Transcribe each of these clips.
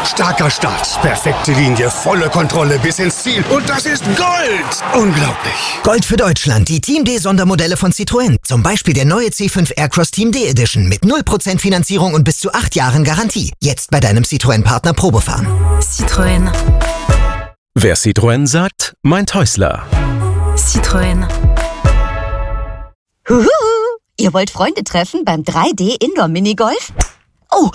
Starker Start, perfekte Linie, volle Kontrolle bis ins Ziel. Und das ist Gold! Unglaublich. Gold für Deutschland, die Team D-Sondermodelle von Citroën. Zum Beispiel der neue C5 Aircross Team D Edition mit 0% Finanzierung und bis zu 8 Jahren Garantie. Jetzt bei deinem Citroën-Partner Probefahren. Citroën. Wer Citroën sagt, meint Häusler. Citroën. Huhu, ihr wollt Freunde treffen beim 3D Indoor Minigolf? Oh,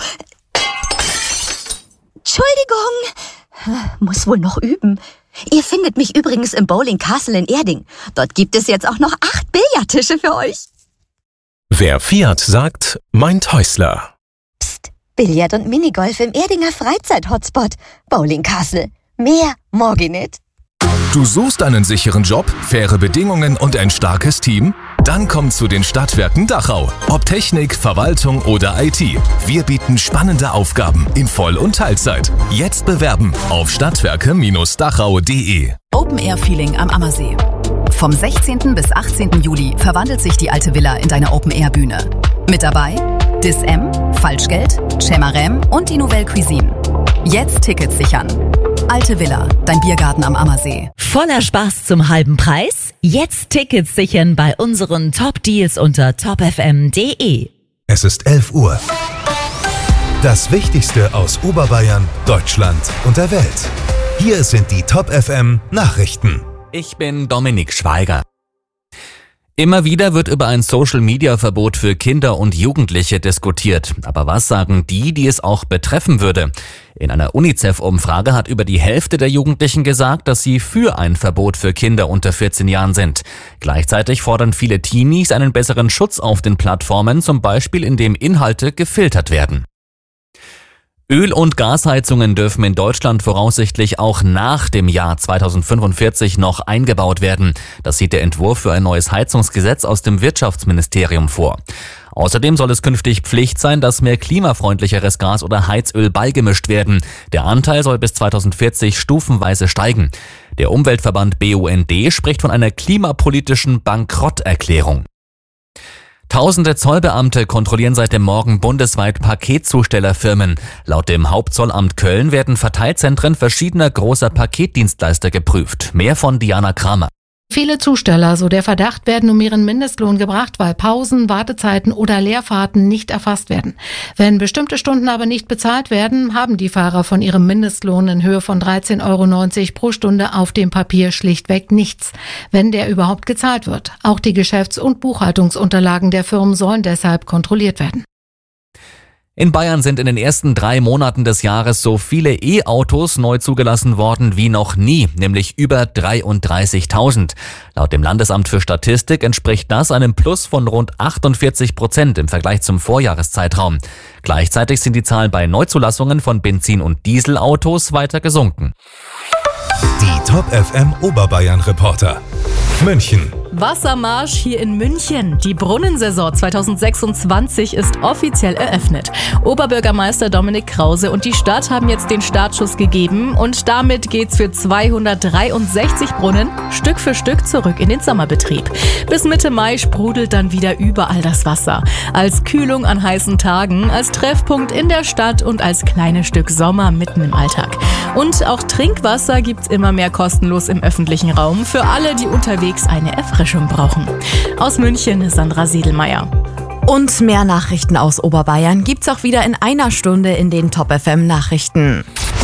Entschuldigung. Muss wohl noch üben. Ihr findet mich übrigens im Bowling Castle in Erding. Dort gibt es jetzt auch noch 8 Billardtische für euch. Wer Fiat sagt, meint Häusler. Psst, Billard und Minigolf im Erdinger Freizeit-Hotspot. Bowling Castle. Mehr morgen nicht. Du suchst einen sicheren Job, faire Bedingungen und ein starkes Team? Dann komm zu den Stadtwerken Dachau. Ob Technik, Verwaltung oder IT. Wir bieten spannende Aufgaben in Voll- und Teilzeit. Jetzt bewerben auf stadtwerke-dachau.de. Open Air Feeling am Ammersee. Vom 16. bis 18. Juli verwandelt sich die alte Villa in deine Open Air Bühne. Mit dabei Dis-M, Falschgeld, Chemarem und die Nouvelle Cuisine. Jetzt Tickets sichern. Alte Villa, dein Biergarten am Ammersee. Voller Spaß zum halben Preis? Jetzt Tickets sichern bei unseren Top-Deals unter topfm.de. Es ist 11 Uhr. Das Wichtigste aus Oberbayern, Deutschland und der Welt. Hier sind die Top FM Nachrichten. Ich bin Dominik Schweiger. Immer wieder wird über ein Social-Media-Verbot für Kinder und Jugendliche diskutiert. Aber was sagen die es auch betreffen würde? In einer UNICEF-Umfrage hat über die Hälfte der Jugendlichen gesagt, dass sie für ein Verbot für Kinder unter 14 Jahren sind. Gleichzeitig fordern viele Teenies einen besseren Schutz auf den Plattformen, zum Beispiel indem Inhalte gefiltert werden. Öl- und Gasheizungen dürfen in Deutschland voraussichtlich auch nach dem Jahr 2045 noch eingebaut werden. Das sieht der Entwurf für ein neues Heizungsgesetz aus dem Wirtschaftsministerium vor. Außerdem soll es künftig Pflicht sein, dass mehr klimafreundlicheres Gas oder Heizöl beigemischt werden. Der Anteil soll bis 2040 stufenweise steigen. Der Umweltverband BUND spricht von einer klimapolitischen Bankrotterklärung. Tausende Zollbeamte kontrollieren seit dem Morgen bundesweit Paketzustellerfirmen. Laut dem Hauptzollamt Köln werden Verteilzentren verschiedener großer Paketdienstleister geprüft. Mehr von Diana Kramer. Viele Zusteller, so der Verdacht, werden um ihren Mindestlohn gebracht, weil Pausen, Wartezeiten oder Leerfahrten nicht erfasst werden. Wenn bestimmte Stunden aber nicht bezahlt werden, haben die Fahrer von ihrem Mindestlohn in Höhe von 13,90 € pro Stunde auf dem Papier schlichtweg nichts, wenn der überhaupt gezahlt wird. Auch die Geschäfts- und Buchhaltungsunterlagen der Firmen sollen deshalb kontrolliert werden. In Bayern sind in den ersten 3 Monaten des Jahres so viele E-Autos neu zugelassen worden wie noch nie, nämlich über 33.000. Laut dem Landesamt für Statistik entspricht das einem Plus von rund 48% im Vergleich zum Vorjahreszeitraum. Gleichzeitig sind die Zahlen bei Neuzulassungen von Benzin- und Dieselautos weiter gesunken. Die Top FM Oberbayern Reporter. München. Wassermarsch hier in München. Die Brunnensaison 2026 ist offiziell eröffnet. Oberbürgermeister Dominik Krause und die Stadt haben jetzt den Startschuss gegeben und damit geht's für 263 Brunnen Stück für Stück zurück in den Sommerbetrieb. Bis Mitte Mai sprudelt dann wieder überall das Wasser. Als Kühlung an heißen Tagen, als Treffpunkt in der Stadt und als kleines Stück Sommer mitten im Alltag. Und auch Trinkwasser gibt's immer mehr kostenlos im öffentlichen Raum für alle, die unterwegs eine Erfrischung brauchen. Aus München ist Sandra Siedelmeier. Und mehr Nachrichten aus Oberbayern gibt's auch wieder in einer Stunde in den Top FM Nachrichten.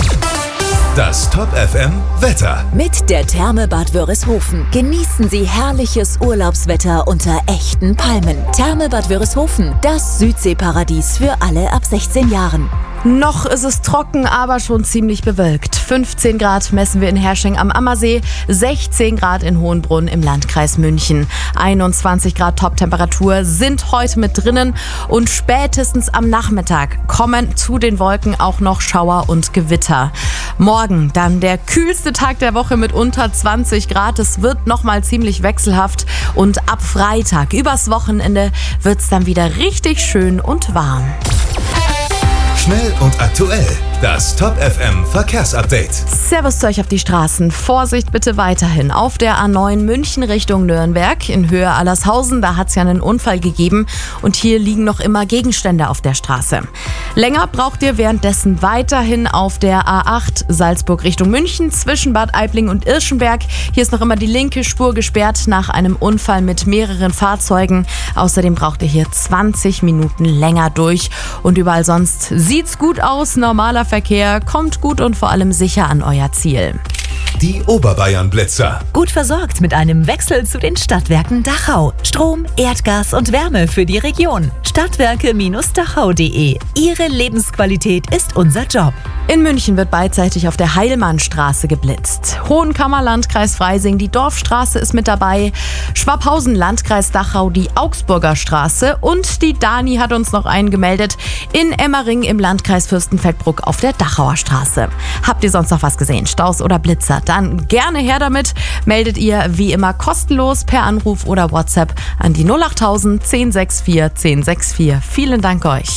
Das Top FM Wetter. Mit der Therme Bad Wörishofen genießen Sie herrliches Urlaubswetter unter echten Palmen. Therme Bad Wörishofen, das Südseeparadies für alle ab 16 Jahren. Noch ist es trocken, aber schon ziemlich bewölkt. 15 Grad messen wir in Hersching am Ammersee, 16 Grad in Hohenbrunn im Landkreis München. 21 Grad Toptemperatur sind heute mit drinnen und spätestens am Nachmittag kommen zu den Wolken auch noch Schauer und Gewitter. Morgen dann der kühlste Tag der Woche mit unter 20 Grad. Es wird nochmal ziemlich wechselhaft und ab Freitag übers Wochenende wird's dann wieder richtig schön und warm. Schnell und aktuell. Das Top FM Verkehrsupdate. Servus zu euch auf die Straßen. Vorsicht bitte weiterhin. Auf der A9 München Richtung Nürnberg in Höhe Allershausen, da hat es ja einen Unfall gegeben und hier liegen noch immer Gegenstände auf der Straße. Länger braucht ihr währenddessen weiterhin auf der A8 Salzburg Richtung München zwischen Bad Aibling und Irschenberg. Hier ist noch immer die linke Spur gesperrt nach einem Unfall mit mehreren Fahrzeugen. Außerdem braucht ihr hier 20 Minuten länger durch. Und überall sonst sieht's gut aus. Normaler Verkehr, kommt gut und vor allem sicher an euer Ziel. Die Oberbayern-Blitzer. Gut versorgt mit einem Wechsel zu den Stadtwerken Dachau. Strom, Erdgas und Wärme für die Region. Stadtwerke-dachau.de. Ihre Lebensqualität ist unser Job. In München wird beidseitig auf der Heilmannstraße geblitzt. Hohenkammer, Landkreis Freising, die Dorfstraße ist mit dabei. Schwabhausen, Landkreis Dachau, die Augsburger Straße. Und die Dani hat uns noch eingemeldet in Emmering im Landkreis Fürstenfeldbruck auf der Dachauer Straße. Habt ihr sonst noch was gesehen? Staus oder Blitzer? Dann gerne her damit. Meldet ihr wie immer kostenlos per Anruf oder WhatsApp an die 08000 1064 1064. Vielen Dank euch.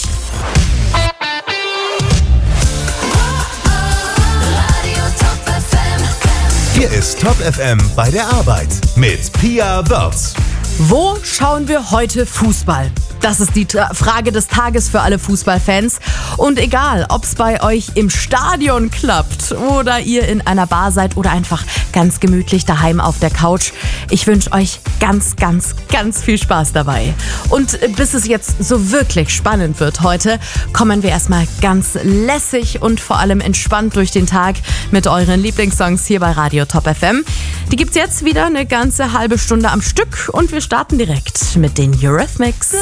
Hier ist Top FM bei der Arbeit mit Pia Wörz. Wo schauen wir heute Fußball? Das ist die Frage des Tages für alle Fußballfans. Und egal, ob es bei euch im Stadion klappt oder ihr in einer Bar seid oder einfach ganz gemütlich daheim auf der Couch, ich wünsche euch ganz, ganz, ganz viel Spaß dabei. Und bis es jetzt so wirklich spannend wird heute, kommen wir erstmal ganz lässig und vor allem entspannt durch den Tag mit euren Lieblingssongs hier bei Radio Top FM. Die gibt's jetzt wieder eine ganze halbe Stunde am Stück und wir starten direkt mit den Eurythmics.